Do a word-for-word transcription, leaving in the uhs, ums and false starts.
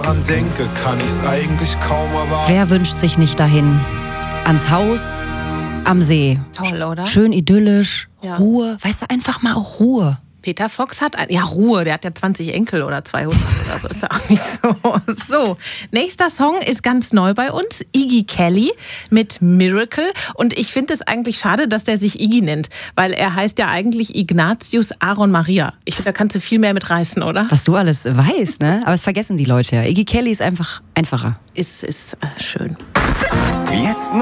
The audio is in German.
daran denke, kann ich's eigentlich kaum erwarten. Wer wünscht sich nicht dahin? Ans Haus, am See. Toll, oder? Schön idyllisch, Ja. Ruhe. Weißt du, einfach mal auch Ruhe. Peter Fox hat, ein, ja Ruhe, der hat ja zwanzig Enkel oder zweihundert oder so, ist ja auch nicht so. So, nächster Song ist ganz neu bei uns, Iggy Kelly mit Miracle. Und ich finde es eigentlich schade, dass der sich Iggy nennt, weil er heißt ja eigentlich Ignatius Aaron Maria. Ich finde, da kannst du viel mehr mit reißen, oder? Was du alles weißt, ne? Aber das vergessen die Leute ja. Iggy Kelly ist einfach einfacher. Ist, ist äh, schön. Jetzt